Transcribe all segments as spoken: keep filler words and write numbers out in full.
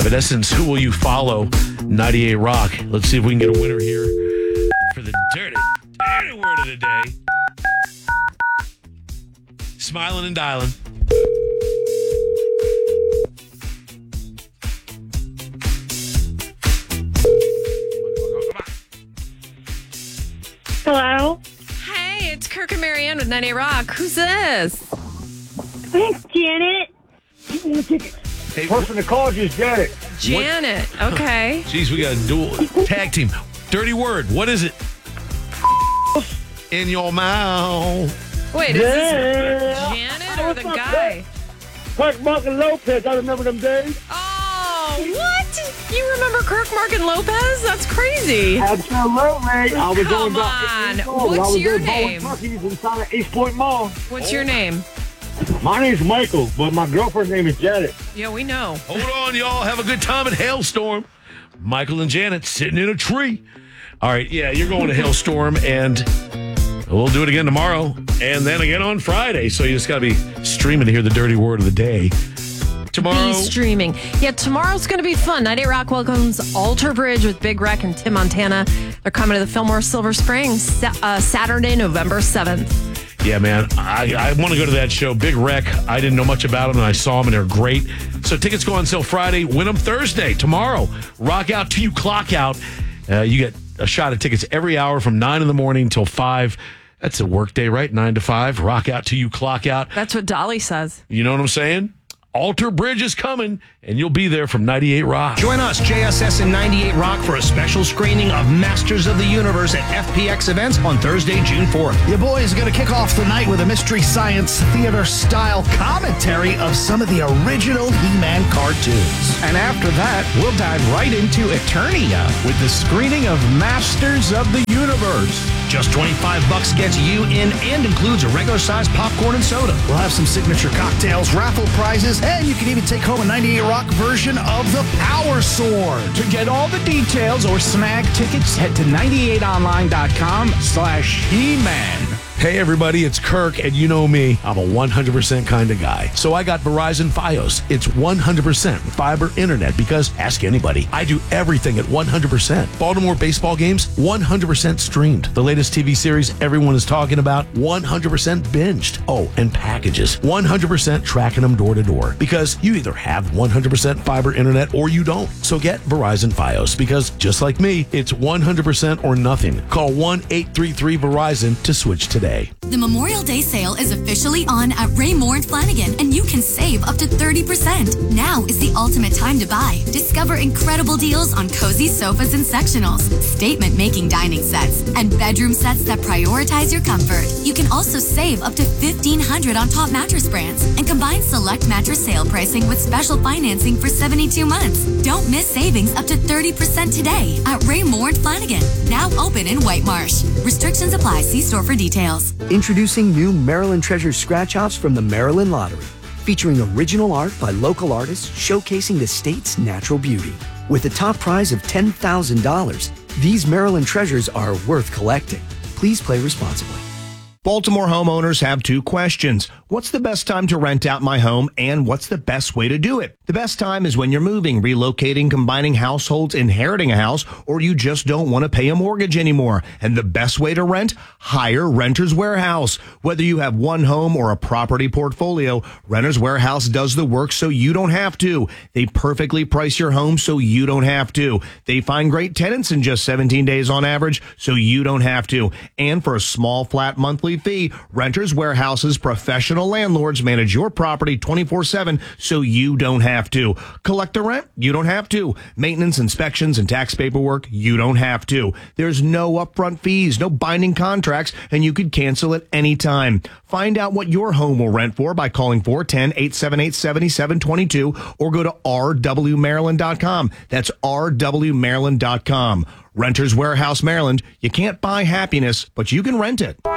Evanescence, Who Will You Follow? ninety-eight Rock. Let's see if we can get a winner here for the dirty, dirty word of the day. Smiling and dialing. Hello? Hey, it's Kirk and Marianne with ninety-eight Rock. Who's this? Thanks, Janet. Hey, Person that called you is Janet. Janet. Okay. Geez, we got a dual tag team. Dirty word. What is it? In your mouth. Wait, is this Yeah. Janet or the guy? Kirk Mark and Lopez. I remember them days. Oh, what? You remember Kirk, Mark, and Lopez? That's crazy. Absolutely. I was Come going on. back. What's I was your doing bowling name? turkeys inside of East Point Mall. What's your name? My name's Michael, but my girlfriend's name is Janet. Yeah, we know. Hold on, y'all. Have a good time at Hailstorm. Michael and Janet sitting in a tree. All right, yeah, you're going to Hailstorm, and we'll do it again tomorrow, and then again on Friday. So you just got to be streaming to hear the dirty word of the day. Tomorrow. Be streaming. Yeah, tomorrow's going to be fun. ninety-eight Rock welcomes Alter Bridge with Big Rec and Tim Montana. They're coming to the Fillmore Silver Springs sa- uh, Saturday, November seventh. Yeah, man, I, I want to go to that show. Big Rec. I didn't know much about them, and I saw them, and they're great. So tickets go on sale Friday. Win them Thursday. Tomorrow, rock out till you clock out. Uh, you get a shot at tickets every hour from nine in the morning till five. That's a work day, right? nine to five. Rock out till you clock out. That's what Dolly says. You know what I'm saying? Alter Bridge is coming, and you'll be there from ninety-eight Rock. Join us, J S S and ninety-eight Rock, for a special screening of Masters of the Universe at F P X Events on Thursday, June fourth. Your boys are going to kick off the night with a Mystery Science Theater-style commentary of some of the original He-Man cartoons. And after that, we'll dive right into Eternia with the screening of Masters of the Universe. Just twenty-five bucks gets you in and includes a regular-sized popcorn and soda. We'll have some signature cocktails, raffle prizes, and you can even take home a ninety-eight Rock version of the Power Sword. To get all the details or snag tickets, head to ninety-eight online dot com slash He-Man. Hey, everybody, it's Kirk, and you know me. I'm a one hundred percent kind of guy. So I got Verizon Fios. It's one hundred percent fiber internet because, ask anybody, I do everything at one hundred percent. Baltimore baseball games, one hundred percent streamed. The latest T V series everyone is talking about, one hundred percent binged. Oh, and packages, one hundred percent tracking them door to door. Because you either have one hundred percent fiber internet or you don't. So get Verizon Fios because, just like me, it's one hundred percent or nothing. Call one eight three three Verizon to switch today. The Memorial Day sale is officially on at Raymore and Flanagan, and you can save up to thirty percent. Now is the ultimate time to buy. Discover incredible deals on cozy sofas and sectionals, statement-making dining sets, and bedroom sets that prioritize your comfort. You can also save up to fifteen hundred dollars on top mattress brands and combine select mattress sale pricing with special financing for seventy-two months. Don't miss savings up to thirty percent today at Raymore and Flanagan, now open in White Marsh. Restrictions apply. See store for details. Introducing new Maryland Treasure Scratch-Offs from the Maryland Lottery, featuring original art by local artists showcasing the state's natural beauty. With a top prize of ten thousand dollars, these Maryland treasures are worth collecting. Please play responsibly. Baltimore homeowners have two questions. What's the best time to rent out my home, and what's the best way to do it? The best time is when you're moving, relocating, combining households, inheriting a house, or you just don't want to pay a mortgage anymore. And the best way to rent? Hire Renters Warehouse. Whether you have one home or a property portfolio, Renters Warehouse does the work so you don't have to. They perfectly price your home so you don't have to. They find great tenants in just seventeen days on average so you don't have to. And for a small flat monthly fee, Renters Warehouse's professional landlords manage your property twenty-four seven so you don't have to. Collect the rent? You don't have to. Maintenance, inspections, and tax paperwork? You don't have to. There's no upfront fees, no binding contracts, and you could cancel at any time. Find out what your home will rent for by calling four one zero, eight seven eight, seven seven two two or go to r w maryland dot com. That's r w maryland dot com. Renters Warehouse, Maryland. You can't buy happiness, but you can rent it.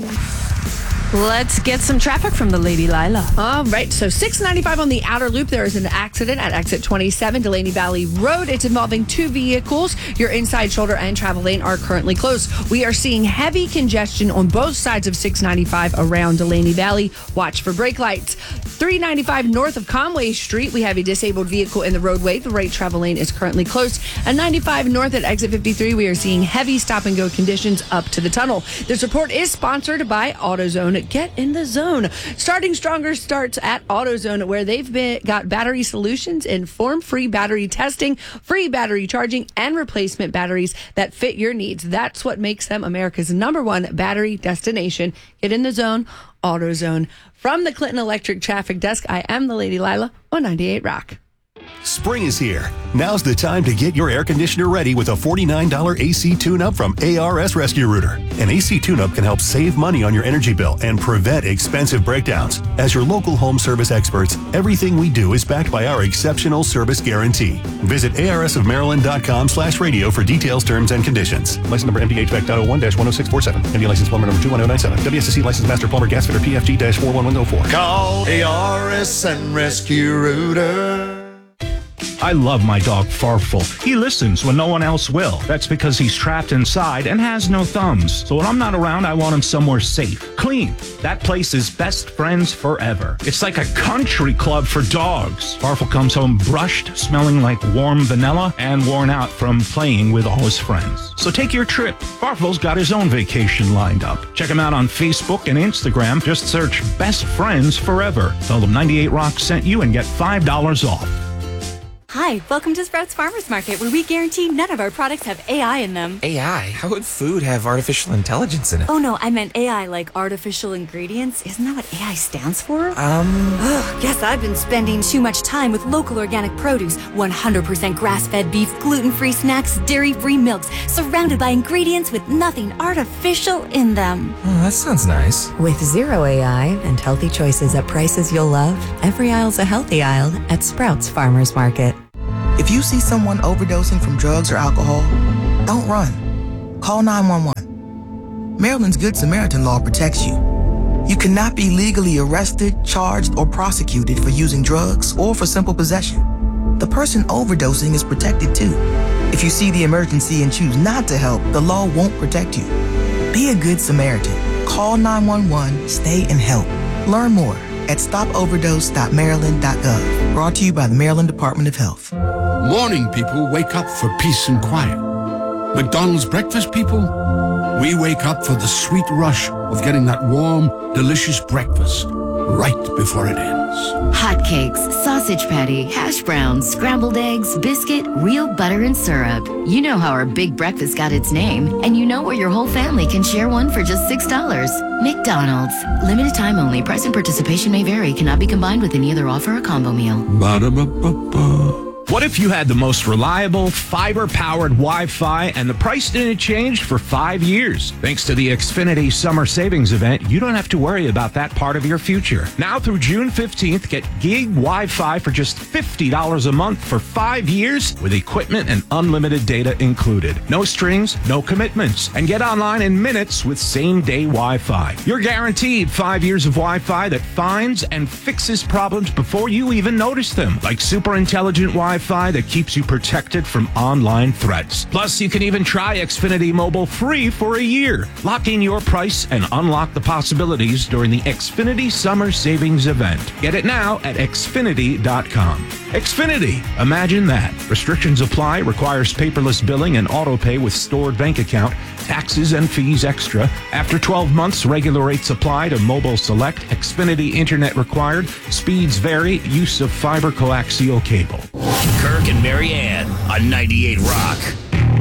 Let's get some traffic from the Lady Lila. All right, so six ninety-five on the outer loop. There is an accident at exit twenty-seven, Delaney Valley Road. It's involving two vehicles. Your inside shoulder and travel lane are currently closed. We are seeing heavy congestion on both sides of six ninety-five around Delaney Valley. Watch for brake lights. three ninety-five north of Conway Street, we have a disabled vehicle in the roadway. The right travel lane is currently closed. And ninety-five north at exit fifty-three, we are seeing heavy stop-and-go conditions up to the tunnel. This report is sponsored by AutoZone. Get in the zone. Starting Stronger starts at AutoZone, where they've been, got battery solutions, inform-free battery testing, free battery charging, and replacement batteries that fit your needs. That's what makes them America's number one battery destination. Get in the zone, AutoZone. From the Clinton Electric Traffic Desk, I am the Lady Lila on ninety-eight Rock. Spring is here. Now's the time to get your air conditioner ready with a forty-nine dollars A C tune-up from A R S Rescue Rooter. An A C tune-up can help save money on your energy bill and prevent expensive breakdowns. As your local home service experts, everything we do is backed by our exceptional service guarantee. Visit A R S of Maryland dot com slash radio for details, terms, and conditions. License number M D H V A C dot oh one dash one oh six four seven. M D license plumber number two one oh nine seven. W S S C license master plumber gas fitter P F G dash four one one oh four. Call A R S and Rescue Rooter. I love my dog Farfel. He listens when no one else will. That's because he's trapped inside and has no thumbs. So when I'm not around, I want him somewhere safe, clean. That place is Best Friends Forever. It's like a country club for dogs. Farfel comes home brushed, smelling like warm vanilla, and worn out from playing with all his friends. So take your trip. Farfel's got his own vacation lined up. Check him out on Facebook and Instagram. Just search Best Friends Forever. Tell them ninety-eight Rock sent you and get five dollars off. Hi, welcome to Sprouts Farmers Market, where we guarantee none of our products have A I in them. A I? How would food have artificial intelligence in it? Oh no, I meant A I like artificial ingredients. Isn't that what A I stands for? Um... Ugh, guess I've been spending too much time with local organic produce, one hundred percent grass-fed beef, gluten-free snacks, dairy-free milks, surrounded by ingredients with nothing artificial in them. Oh, that sounds nice. With zero A I and healthy choices at prices you'll love, every aisle's a healthy aisle at Sprouts Farmers Market. If you see someone overdosing from drugs or alcohol, don't run. Call nine one one. Maryland's Good Samaritan law protects you. You cannot be legally arrested, charged, or prosecuted for using drugs or for simple possession. The person overdosing is protected too. If you see the emergency and choose not to help, the law won't protect you. Be a Good Samaritan. Call nine one one, stay and help. Learn more at stop overdose dot maryland dot gov. Brought to you by the Maryland Department of Health. Morning people wake up for peace and quiet. McDonald's breakfast people, we wake up for the sweet rush of getting that warm, delicious breakfast right before it ends. Hotcakes, sausage patty, hash browns, scrambled eggs, biscuit, real butter and syrup. You know how our big breakfast got its name, and you know where your whole family can share one for just six dollars. McDonald's. Limited time only. Price and participation may vary. Cannot be combined with any other offer or combo meal. Ba-da-ba-ba-ba. What if you had the most reliable, fiber-powered Wi-Fi and the price didn't change for five years? Thanks to the Xfinity Summer Savings Event, you don't have to worry about that part of your future. Now through June fifteenth, get gig Wi-Fi for just fifty dollars a month for five years with equipment and unlimited data included. No strings, no commitments, and get online in minutes with same-day Wi-Fi. You're guaranteed five years of Wi-Fi that finds and fixes problems before you even notice them, like super intelligent Wi-Fi Wi-Fi that keeps you protected from online threats. Plus, you can even try Xfinity Mobile free for a year. Lock in your price and unlock the possibilities during the Xfinity Summer Savings Event. Get it now at Xfinity dot com. Xfinity, imagine that. Restrictions apply, requires paperless billing and auto pay with stored bank account, taxes and fees extra. After twelve months, regular rates apply to mobile select. Xfinity Internet required. Speeds vary. Use of fiber coaxial cable. Kirk and Marianne on ninety-eight Rock.